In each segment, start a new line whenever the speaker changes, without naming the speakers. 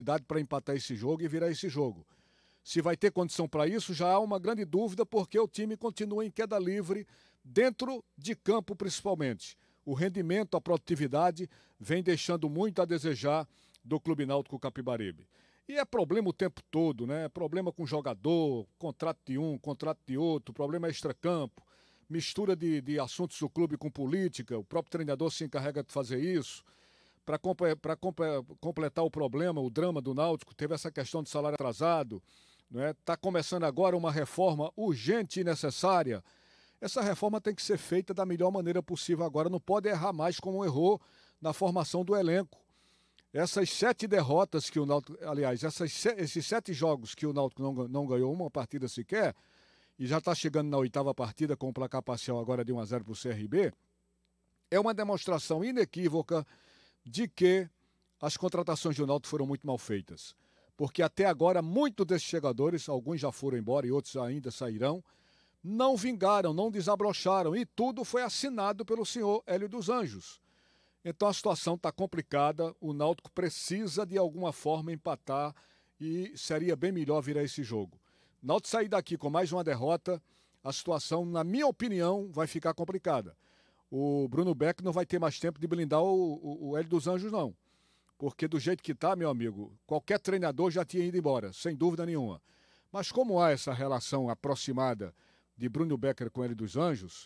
idade para empatar esse jogo e virar esse jogo. Se vai ter condição para isso, já há uma grande dúvida, porque o time continua em queda livre, dentro de campo principalmente. O rendimento, a produtividade vem deixando muito a desejar do Clube Náutico Capibaribe. E é problema o tempo todo, né? Problema com jogador, contrato de um, contrato de outro, problema extracampo, mistura de assuntos do clube com política, o próprio treinador se encarrega de fazer isso. Para completar o problema, o drama do Náutico, teve essa questão de salário atrasado, né? Está começando agora uma reforma urgente e necessária. Essa reforma tem que ser feita da melhor maneira possível agora, não pode errar mais como errou na formação do elenco. Essas 7 derrotas que o Náutico, aliás, esses 7 jogos que o Náutico não ganhou uma partida sequer, e já está chegando na 8ª partida com o placar parcial agora de 1-0 para o CRB, é uma demonstração inequívoca de que as contratações do Náutico foram muito mal feitas. Porque até agora, muitos desses jogadores, alguns já foram embora e outros ainda sairão, não vingaram, não desabrocharam, e tudo foi assinado pelo senhor Hélio dos Anjos. Então a situação está complicada, o Náutico precisa de alguma forma empatar e seria bem melhor virar esse jogo. O Náutico sair daqui com mais uma derrota, a situação, na minha opinião, vai ficar complicada. O Bruno Beck não vai ter mais tempo de blindar o Hélio dos Anjos, não. Porque do jeito que está, meu amigo, qualquer treinador já tinha ido embora, sem dúvida nenhuma. Mas como há essa relação aproximada de Bruno Becker com Hélio dos Anjos,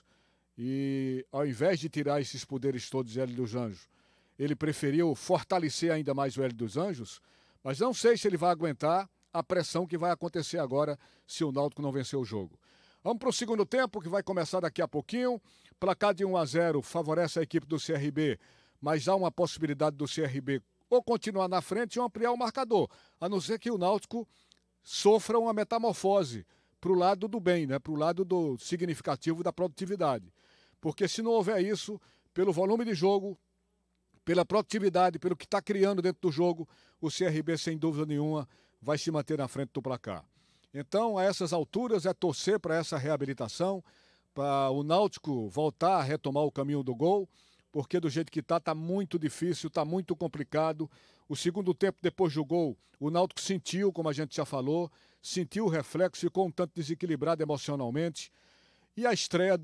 e ao invés de tirar esses poderes todos de Hélio dos Anjos, ele preferiu fortalecer ainda mais o Hélio dos Anjos, mas não sei se ele vai aguentar a pressão que vai acontecer agora se o Náutico não vencer o jogo. Vamos para o segundo tempo, que vai começar daqui a pouquinho. Placar de 1-0 favorece a equipe do CRB, mas há uma possibilidade do CRB ou continuar na frente ou ampliar o marcador, a não ser que o Náutico sofra uma metamorfose para o lado do bem, né? Para o lado do significativo da produtividade. Porque se não houver isso, pelo volume de jogo, pela produtividade, pelo que está criando dentro do jogo, o CRB, sem dúvida nenhuma, vai se manter na frente do placar. Então, a essas alturas, é torcer para essa reabilitação, para o Náutico voltar a retomar o caminho do gol, porque do jeito que está muito difícil, está muito complicado. O segundo tempo, depois do gol, o Náutico sentiu, como a gente já falou, sentiu o reflexo, ficou um tanto desequilibrado emocionalmente. E a estreia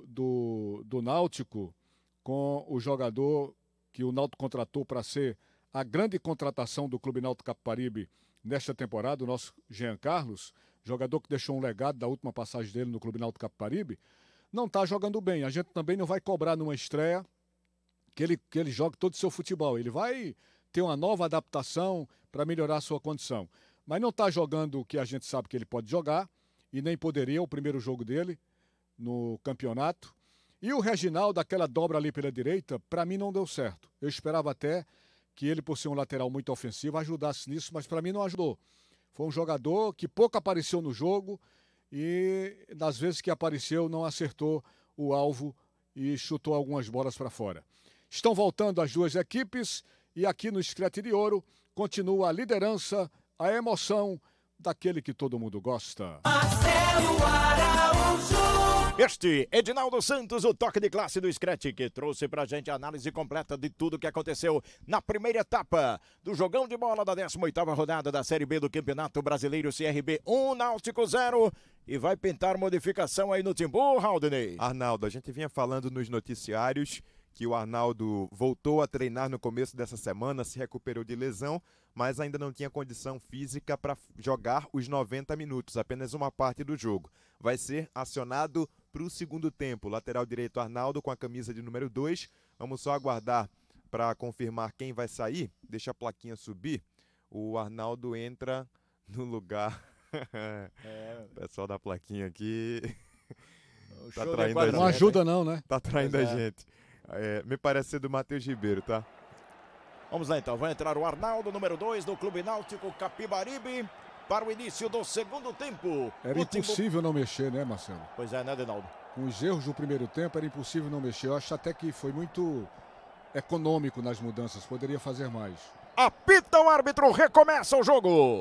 do Náutico com o jogador que o Náutico contratou para ser a grande contratação do Clube Náutico Capibaribe nesta temporada, o nosso Jean Carlos, jogador que deixou um legado da última passagem dele no Clube Náutico Capibaribe, não está jogando bem. A gente também não vai cobrar numa estreia que ele jogue todo o seu futebol. Ele vai ter uma nova adaptação para melhorar a sua condição. Mas não está jogando o que a gente sabe que ele pode jogar, e nem poderia, o primeiro jogo dele no campeonato. E o Reginaldo, aquela dobra ali pela direita, para mim não deu certo. Eu esperava até que ele, por ser um lateral muito ofensivo, ajudasse nisso, mas para mim não ajudou. Foi um jogador que pouco apareceu no jogo e, nas vezes que apareceu, não acertou o alvo e chutou algumas bolas para fora. Estão voltando as duas equipes e aqui no Screte de Ouro continua a liderança, a emoção daquele que todo mundo gosta.
Marcelo Araújo.
Este Edinaldo Santos, o toque de classe do Screte, que trouxe pra gente a análise completa de tudo que aconteceu na primeira etapa do jogão de bola da 18ª rodada da Série B do Campeonato Brasileiro. CRB 1, Náutico 0. E vai pintar modificação aí no Timbu, Haldney.
Arnaldo, a gente vinha falando nos noticiários que o Arnaldo voltou a treinar no começo dessa semana, se recuperou de lesão, mas ainda não tinha condição física para jogar os 90 minutos, apenas uma parte do jogo. Vai ser acionado para o segundo tempo. Lateral direito Arnaldo com a camisa de número 2. Vamos só aguardar para confirmar quem vai sair. Deixa a plaquinha subir. O Arnaldo entra no lugar. O pessoal da plaquinha aqui tá traindo a gente.
Não ajuda não, né?
Tá traindo a gente. Me parece ser do Matheus Ribeiro, tá?
Vamos lá então, vai entrar o Arnaldo, número 2 do Clube Náutico Capibaribe, para o início do segundo tempo.
Era impossível não mexer, né, Marcelo?
Pois é, né, Edinaldo?
Com os erros do primeiro tempo, era impossível não mexer. Eu acho até que foi muito econômico nas mudanças, poderia fazer mais.
Apita o árbitro, recomeça o jogo.